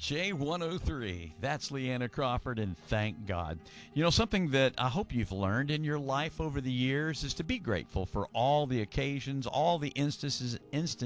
J103. That's Leanna Crawford, and thank God. You know, something that I hope you've learned in your life over the years is to be grateful for all the occasions, all the instances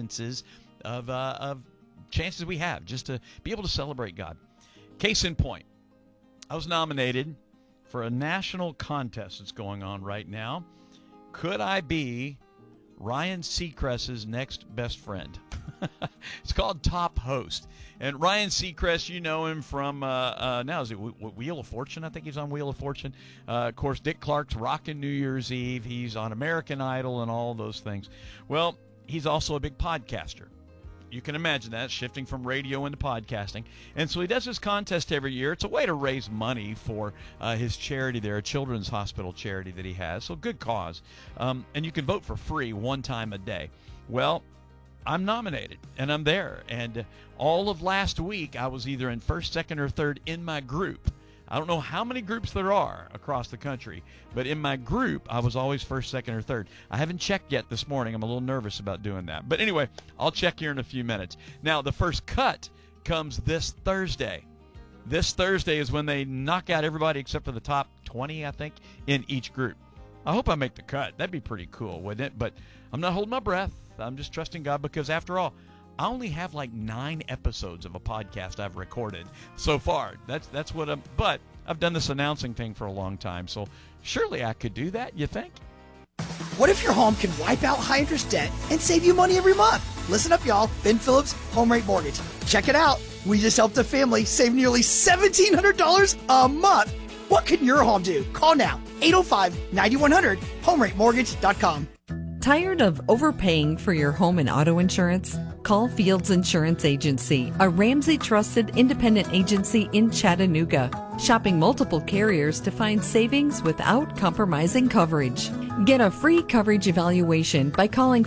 of chances we have just to be able to celebrate God. Case in point, I was nominated for a national contest that's going on right now. Could I be Ryan Seacrest's next best friend? It's called Top Host. And Ryan Seacrest, you know him from, now is it Wheel of Fortune? I think he's on Wheel of Fortune. Of course, Dick Clark's Rockin' New Year's Eve. He's on American Idol and all those things. Well, he's also a big podcaster. You can imagine that, shifting from radio into podcasting. And so he does this contest every year. It's a way to raise money for his charity there, a children's hospital charity that he has. So good cause. And you can vote for free one time a day. Well, I'm nominated, and I'm there. And all of last week, I was either in first, second, or third in my group. I don't know how many groups there are across the country, but in my group, I was always first, second, or third. I haven't checked yet this morning. I'm a little nervous about doing that. But anyway, I'll check here in a few minutes. Now, the first cut comes this Thursday. This Thursday is when they knock out everybody except for the top 20, I think, in each group. I hope I make the cut. That'd be pretty cool, wouldn't it? But I'm not holding my breath. I'm just trusting God because, after all, I only have like 9 episodes of a podcast I've recorded so far. That's what I'm. But I've done this announcing thing for a long time, so surely I could do that. You think? What if your home can wipe out high-interest debt and save you money every month? Listen up, y'all. Ben Phillips, Home Rate Mortgage. Check it out. We just helped a family save nearly $1,700 a month. What can your home do? Call now. 805-9100. HomeRateMortgage.com. Tired of overpaying for your home and auto insurance? Call Fields Insurance Agency, a Ramsey-trusted independent agency in Chattanooga, shopping multiple carriers to find savings without compromising coverage. Get a free coverage evaluation by calling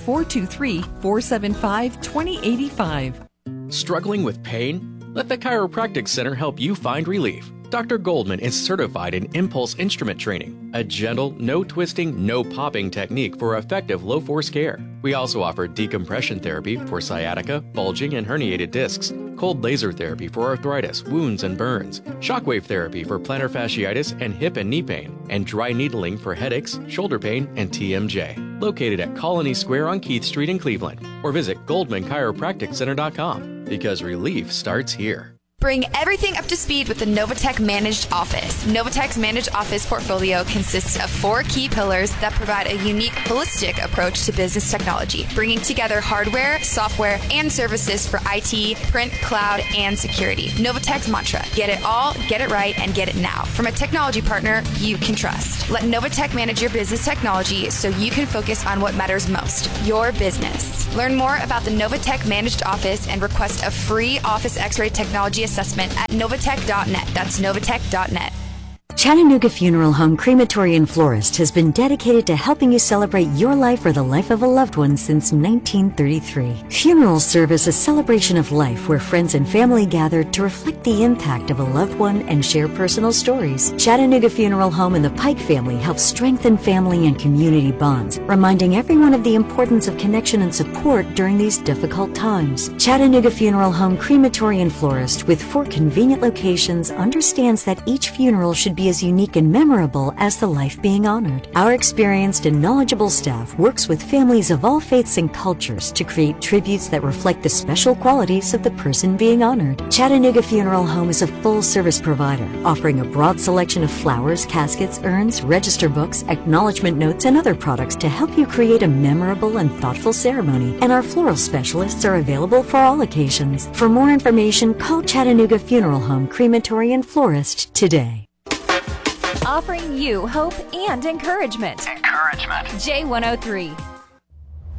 423-475-2085. Struggling with pain? Let the Chiropractic Center help you find relief. Dr. Goldman is certified in Impulse Instrument Training, a gentle, no twisting, no popping technique for effective low-force care. We also offer decompression therapy for sciatica, bulging, and herniated discs, cold laser therapy for arthritis, wounds, and burns, shockwave therapy for plantar fasciitis and hip and knee pain, and dry needling for headaches, shoulder pain, and TMJ. Located at Colony Square on Keith Street in Cleveland, or visit GoldmanChiropracticCenter.com, because relief starts here. Bring everything up to speed with the Novatech Managed Office. Novatech's Managed Office portfolio consists of 4 key pillars that provide a unique, holistic approach to business technology, bringing together hardware, software, and services for IT, print, cloud, and security. Novatech's mantra: get it all, get it right, and get it now. From a technology partner you can trust. Let Novatech manage your business technology so you can focus on what matters most, your business. Learn more about the Novatech Managed Office and request a free Office X-ray technology assessment at Novatech.net. That's Novatech.net. Chattanooga Funeral Home Crematory and Florist has been dedicated to helping you celebrate your life or the life of a loved one since 1933. Funerals serve as a celebration of life where friends and family gather to reflect the impact of a loved one and share personal stories. Chattanooga Funeral Home and the Pike family help strengthen family and community bonds, reminding everyone of the importance of connection and support during these difficult times. Chattanooga Funeral Home Crematory and Florist, with 4 convenient locations, understands that each funeral should be as unique and memorable as the life being honored. Our experienced and knowledgeable staff works with families of all faiths and cultures to create tributes that reflect the special qualities of the person being honored. Chattanooga Funeral Home is a full-service provider, offering a broad selection of flowers, caskets, urns, register books, acknowledgement notes, and other products to help you create a memorable and thoughtful ceremony. And our floral specialists are available for all occasions. For more information, call Chattanooga Funeral Home Crematory and Florist today. Offering you hope and encouragement. J103.